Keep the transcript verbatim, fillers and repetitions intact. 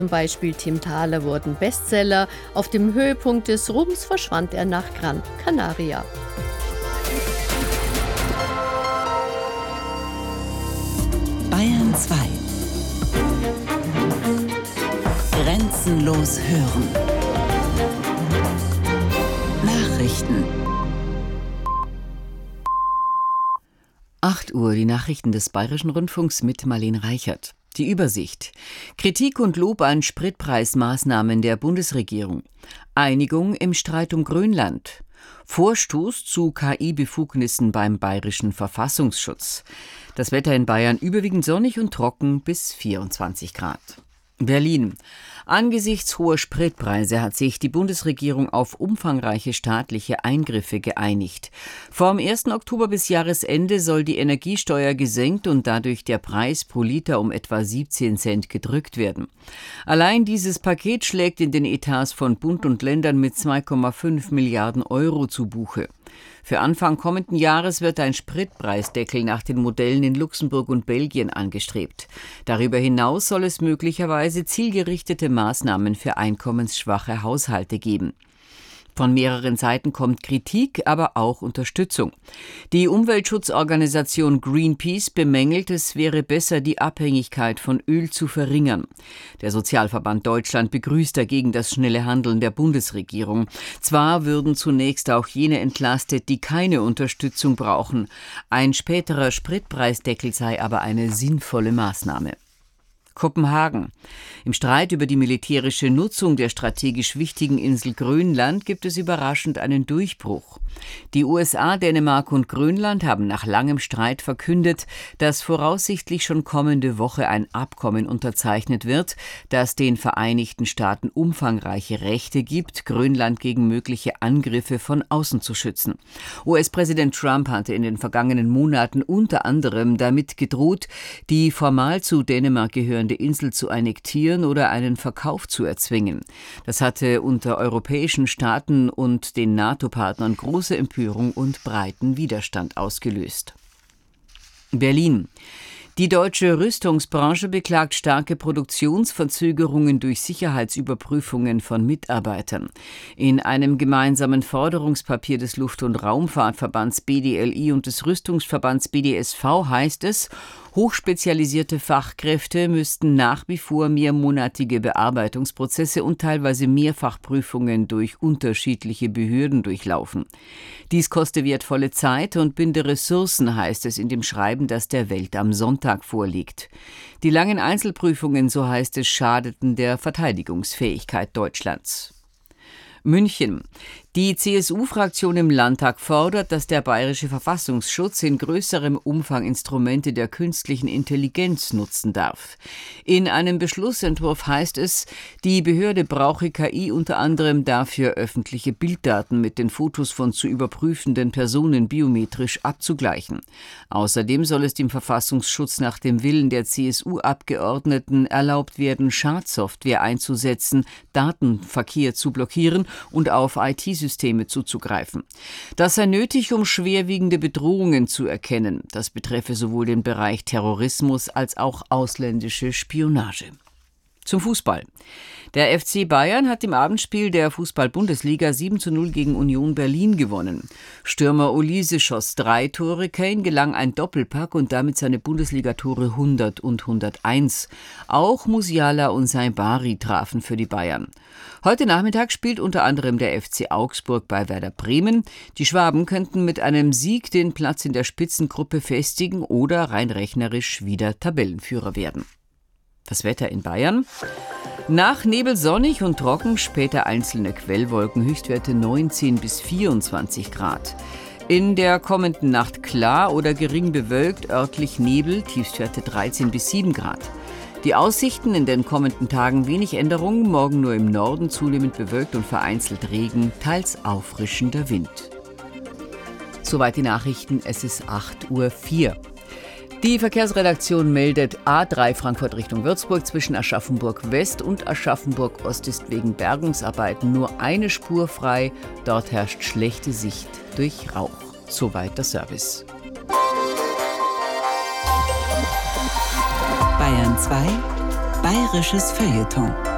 Zum Beispiel Tim Thaler wurden Bestseller. Auf dem Höhepunkt des Ruhms verschwand er nach Gran Canaria. Bayern zwei. Grenzenlos hören. Nachrichten. acht Uhr, die Nachrichten des Bayerischen Rundfunks mit Marlene Reichert. Die Übersicht. Kritik und Lob an Spritpreismaßnahmen der Bundesregierung. Einigung im Streit um Grönland. Vorstoß zu K I-Befugnissen beim Bayerischen Verfassungsschutz. Das Wetter in Bayern überwiegend sonnig und trocken bis vierundzwanzig Grad. Berlin. Angesichts hoher Spritpreise hat sich die Bundesregierung auf umfangreiche staatliche Eingriffe geeinigt. Vom ersten Oktober bis Jahresende soll die Energiesteuer gesenkt und dadurch der Preis pro Liter um etwa siebzehn Cent gedrückt werden. Allein dieses Paket schlägt in den Etats von Bund und Ländern mit zwei Komma fünf Milliarden Euro zu Buche. Für Anfang kommenden Jahres wird ein Spritpreisdeckel nach den Modellen in Luxemburg und Belgien angestrebt. Darüber hinaus soll es möglicherweise zielgerichtete Maßnahmen für einkommensschwache Haushalte geben. Von mehreren Seiten kommt Kritik, aber auch Unterstützung. Die Umweltschutzorganisation Greenpeace bemängelt, es wäre besser, die Abhängigkeit von Öl zu verringern. Der Sozialverband Deutschland begrüßt dagegen das schnelle Handeln der Bundesregierung. Zwar würden zunächst auch jene entlastet, die keine Unterstützung brauchen. Ein späterer Spritpreisdeckel sei aber eine sinnvolle Maßnahme. Kopenhagen. Im Streit über die militärische Nutzung der strategisch wichtigen Insel Grönland gibt es überraschend einen Durchbruch. Die U S A, Dänemark und Grönland haben nach langem Streit verkündet, dass voraussichtlich schon kommende Woche ein Abkommen unterzeichnet wird, das den Vereinigten Staaten umfangreiche Rechte gibt, Grönland gegen mögliche Angriffe von außen zu schützen. U S-Präsident Trump hatte in den vergangenen Monaten unter anderem damit gedroht, die formal zu Dänemark gehörende Insel zu annektieren oder einen Verkauf zu erzwingen. Das hatte unter europäischen Staaten und den NATO-Partnern große Empörung und breiten Widerstand ausgelöst. Berlin. Die deutsche Rüstungsbranche beklagt starke Produktionsverzögerungen durch Sicherheitsüberprüfungen von Mitarbeitern. In einem gemeinsamen Forderungspapier des Luft- und Raumfahrtverbands B D L I und des Rüstungsverbands B D S V heißt es, hochspezialisierte Fachkräfte müssten nach wie vor mehrmonatige Bearbeitungsprozesse und teilweise Mehrfachprüfungen durch unterschiedliche Behörden durchlaufen. Dies koste wertvolle Zeit und binde Ressourcen, heißt es in dem Schreiben, das der Welt am Sonntag vorliegt. Die langen Einzelprüfungen, so heißt es, schadeten der Verteidigungsfähigkeit Deutschlands. München. Die C S U-Fraktion im Landtag fordert, dass der Bayerische Verfassungsschutz in größerem Umfang Instrumente der künstlichen Intelligenz nutzen darf. In einem Beschlussentwurf heißt es, die Behörde brauche K I unter anderem dafür, öffentliche Bilddaten mit den Fotos von zu überprüfenden Personen biometrisch abzugleichen. Außerdem soll es dem Verfassungsschutz nach dem Willen der C S U-Abgeordneten erlaubt werden, Schadsoftware einzusetzen, Datenverkehr zu blockieren und auf I T-Systeme zuzugreifen. Das sei nötig, um schwerwiegende Bedrohungen zu erkennen. Das betreffe sowohl den Bereich Terrorismus als auch ausländische Spionage. Zum Fußball. Der F C Bayern hat im Abendspiel der Fußball-Bundesliga sieben zu null gegen Union Berlin gewonnen. Stürmer Olise schoss drei Tore, Kane gelang ein Doppelpack und damit seine Bundesligatore hundert und hunderteins. Auch Musiala und Saibari trafen für die Bayern. Heute Nachmittag spielt unter anderem der F C Augsburg bei Werder Bremen. Die Schwaben könnten mit einem Sieg den Platz in der Spitzengruppe festigen oder rein rechnerisch wieder Tabellenführer werden. Das Wetter in Bayern. Nach Nebel sonnig und trocken, später einzelne Quellwolken, Höchstwerte neunzehn bis vierundzwanzig Grad. In der kommenden Nacht klar oder gering bewölkt, örtlich Nebel, Tiefstwerte dreizehn bis sieben Grad. Die Aussichten in den kommenden Tagen wenig Änderungen, morgen nur im Norden zunehmend bewölkt und vereinzelt Regen, teils auffrischender Wind. Soweit die Nachrichten, es ist acht Uhr vier. Die Verkehrsredaktion meldet A drei Frankfurt Richtung Würzburg zwischen Aschaffenburg West und Aschaffenburg Ost ist wegen Bergungsarbeiten nur eine Spur frei. Dort herrscht schlechte Sicht durch Rauch. Soweit der Service. Bayern zwei. Bayerisches Feuilleton.